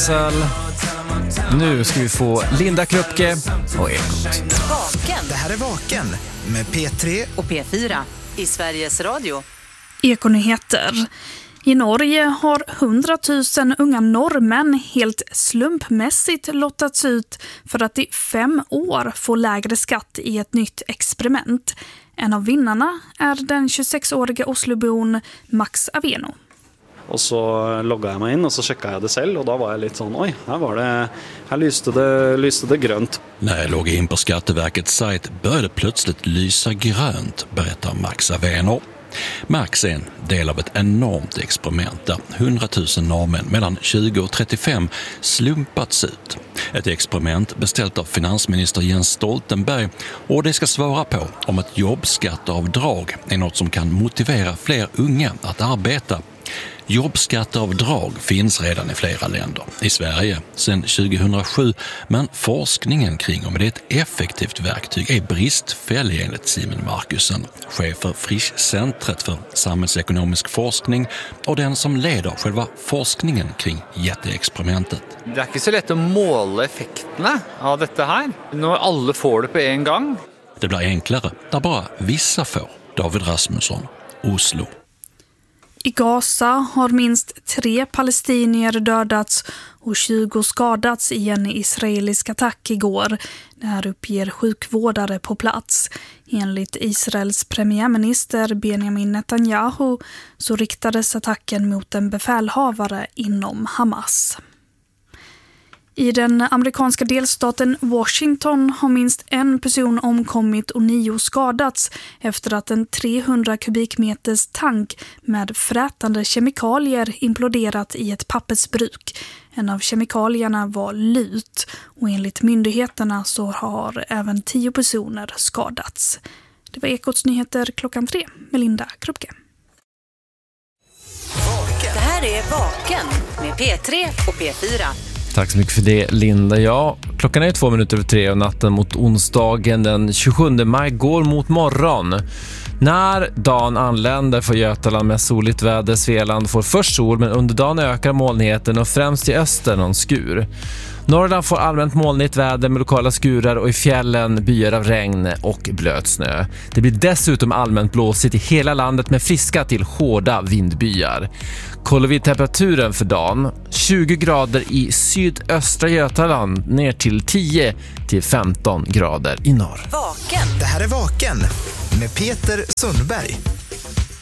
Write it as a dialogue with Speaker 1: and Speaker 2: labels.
Speaker 1: Jönsel. Nu ska vi få Linda Krupke och Ekot.
Speaker 2: Vaken.
Speaker 3: Det här är Vaken med P3
Speaker 2: och P4 i Sveriges Radio.
Speaker 4: Ekonyheter. I Norge har 100 000 unga norrmän helt slumpmässigt lottats ut för att i 5 år få lägre skatt i ett nytt experiment. En av vinnarna är den 26-åriga Oslobon Max Aveno.
Speaker 5: Och så loggade jag mig in och så checkade jag det själv och då var jag lite sån, oj, här lyste det grönt.
Speaker 6: När jag logg in på Skatteverkets sajt började plötsligt lysa grönt, berättar Max Aveno. Max är en del av ett enormt experiment där 100 000 norrmän mellan 20 och 35 slumpats ut. Ett experiment beställt av finansminister Jens Stoltenberg och det ska svara på om ett jobbskatteavdrag är något som kan motivera fler unga att arbeta. Jobbskatteavdrag finns redan i flera länder. I Sverige sedan 2007, men forskningen kring om det är ett effektivt verktyg är bristfällig enligt Simon Markusen, chef för Frischcentret för samhällsekonomisk forskning och den som leder själva forskningen kring jätteexperimentet.
Speaker 7: Det är inte så lätt att måla effekterna av detta här när alla får det på en gång.
Speaker 6: Det blir enklare där bara vissa får. David Rasmusson, Oslo.
Speaker 4: I Gaza har minst 3 palestinier dödats och 20 skadats i en israelisk attack igår. Det här uppger sjukvårdare på plats. Enligt Israels premiärminister Benjamin Netanyahu så riktades attacken mot en befälhavare inom Hamas. I den amerikanska delstaten Washington har minst 1 person omkommit och 9 skadats efter att en 300 kubikmeters tank med frätande kemikalier imploderat i ett pappersbruk. En av kemikalierna var lut och enligt myndigheterna så har även 10 personer skadats. Det var Ekots nyheter 3:00 med Linda Krupke.
Speaker 2: Det här är Vaken med P3 och P4.
Speaker 1: Tack så mycket för det, Linda. Ja, klockan är 2:03 och natten mot onsdagen den 27 maj går mot morgon. När dagen anländer får Götaland med soligt väder. Svealand får först sol, men under dagen ökar molnigheten och främst i öster någon skur. Norrland får allmänt molnigt väder med lokala skurar och i fjällen byar av regn och blöt snö. Det blir dessutom allmänt blåsigt i hela landet med friska till hårda vindbyar. Kollar vi temperaturen för dagen, 20 grader i sydöstra Götaland ner till 10 till 15 grader i norr.
Speaker 2: Vaken.
Speaker 3: Det här är Vaken med Peter Sundberg.